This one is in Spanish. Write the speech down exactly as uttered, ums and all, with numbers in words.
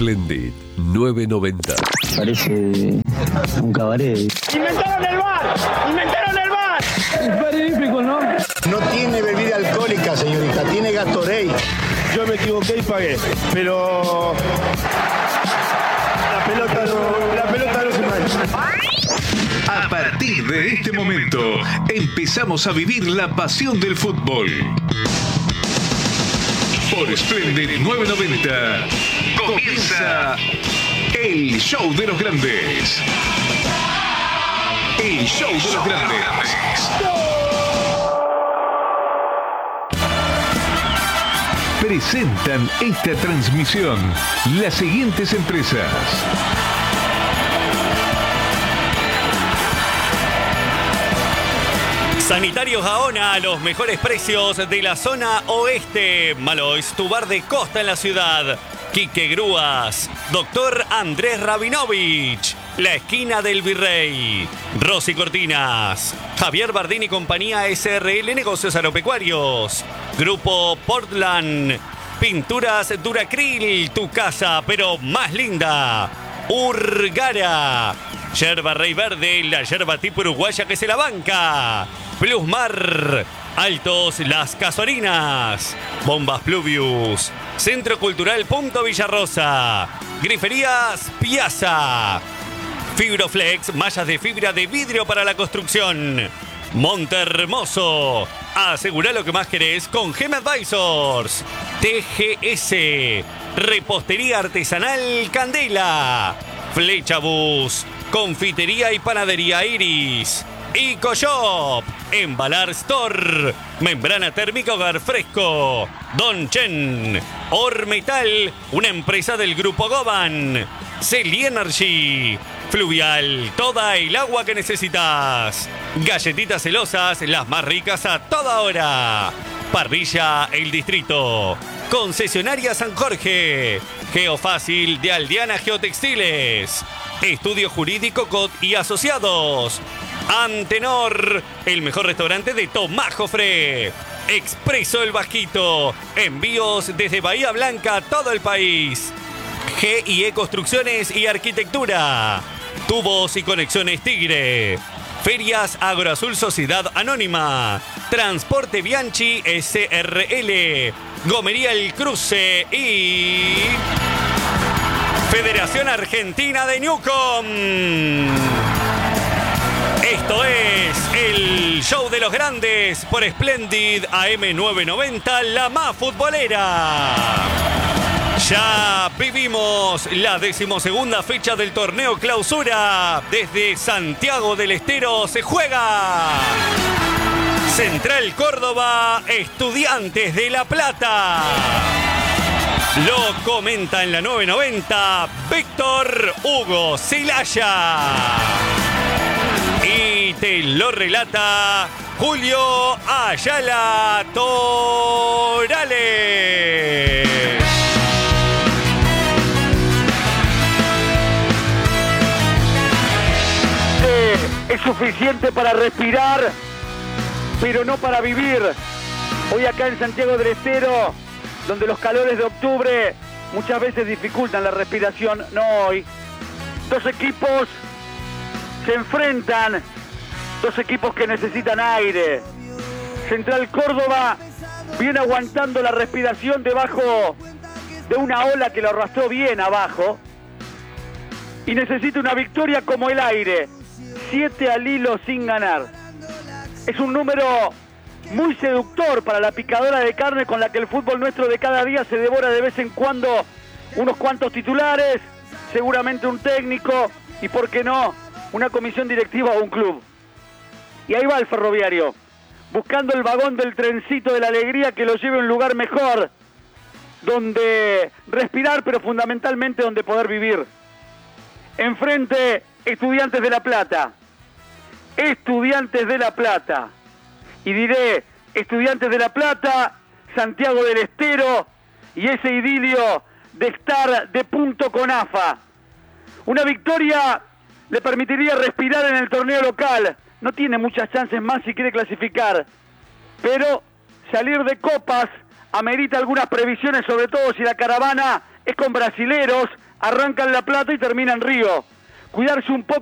Splendid nueve noventa. Parece un cabaret. ¡Inventaron el bar! ¡Inventaron el bar! Es magnífico, ¿no? No tiene bebida alcohólica, señorita, tiene Gatorade. Yo me equivoqué y pagué, pero la pelota no, la pelota no se mancha. A partir de este momento, empezamos a vivir la pasión del fútbol. Por Splendid nueve noventa, comienza el show de los grandes. El show de los grandes. Presentan esta transmisión las siguientes empresas. Sanitarios Gaona, los mejores precios de la zona oeste. Malois, tu bar de costa en la ciudad. Quique Grúas, Doctor Andrés Rabinovich, La Esquina del Virrey, Rosy Cortinas, Javier Bardini Compañía S R L Negocios Agropecuarios, Grupo Portland, Pinturas Duracril, tu casa pero más linda. Urgara, Yerba Rey Verde, la yerba tipo uruguaya que se la banca. Plusmar, Altos Las Casorinas, Bombas Pluvius, Centro Cultural Punto Villarrosa, Griferías Piazza, Fibroflex, mallas de fibra de vidrio para la construcción. Montehermoso, asegura lo que más querés con Gem Advisors. T G S, Repostería Artesanal Candela. Flechabús, Confitería y Panadería Iris. Ecoshop, Embalar Store, Membrana Térmica Hogar Fresco, Don Chen, Ormetal, una empresa del Grupo Goban, Celi Energy, Fluvial, toda el agua que necesitas, Galletitas Celosas, las más ricas a toda hora, Parrilla El Distrito, Concesionaria San Jorge, Geofácil de Aldeana Geotextiles, Estudio Jurídico Cot y Asociados, Antenor, el mejor restaurante de Tomás Jofré, Expreso El Vasquito, envíos desde Bahía Blanca a todo el país, G I E Construcciones y Arquitectura, Tubos y Conexiones Tigre, Ferias Agroazul Sociedad Anónima, Transporte Bianchi S R L, Gomería El Cruce y Federación Argentina de Newcom. Esto es el show de los grandes por Splendid A M nueve noventa, la más futbolera. Ya vivimos la decimosegunda fecha del torneo Clausura. Desde Santiago del Estero se juega Central Córdoba, Estudiantes de La Plata. Lo comenta en la nueve noventa Víctor Hugo Celaya. Y te lo relata Julio Ayala Torales. Eh, es suficiente para respirar, pero no para vivir. Hoy acá en Santiago del Estero, donde los calores de octubre muchas veces dificultan la respiración, no hoy. Dos equipos se enfrentan, dos equipos que necesitan aire. Central Córdoba viene aguantando la respiración debajo de una ola que lo arrastró bien abajo y necesita una victoria como el aire. Siete al hilo sin ganar. Es un número muy seductor para la picadora de carne con la que el fútbol nuestro de cada día se devora de vez en cuando unos cuantos titulares, seguramente un técnico y, por qué no, una comisión directiva o un club. Y ahí va el Ferroviario, buscando el vagón del trencito de la alegría que lo lleve a un lugar mejor, donde respirar, pero fundamentalmente donde poder vivir. Enfrente, Estudiantes de La Plata. Estudiantes de La Plata. Y diré, Estudiantes de La Plata, Santiago del Estero y ese idilio de estar de punto con A F A. Una victoria le permitiría respirar en el torneo local. No tiene muchas chances más si quiere clasificar. Pero salir de copas amerita algunas previsiones, sobre todo si la caravana es con brasileros, arranca en La Plata y termina en Río. Cuidarse un poco